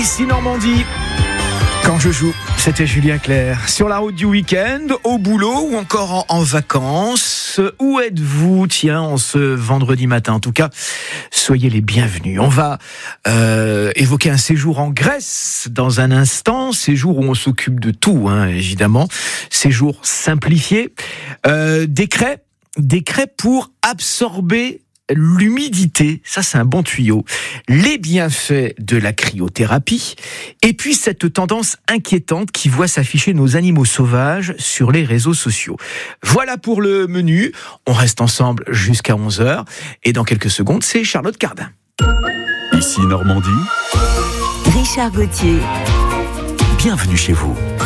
Ici Normandie, quand je joue, c'était Julien Clerc. Sur la route du week-end, au boulot ou encore en vacances. Où êtes-vous, tiens, en ce vendredi matin? En tout cas, soyez les bienvenus. On va évoquer un séjour en Grèce dans un instant. Séjour où on s'occupe de tout, évidemment. Séjour simplifié. Décret pour absorber l'humidité, ça c'est un bon tuyau, les bienfaits de la cryothérapie, et puis cette tendance inquiétante qui voit s'afficher nos animaux sauvages sur les réseaux sociaux. Voilà pour le menu, on reste ensemble jusqu'à 11h, et dans quelques secondes, c'est Charlotte Cardin. Ici Normandie, Richard Gauthier. bienvenue chez vous.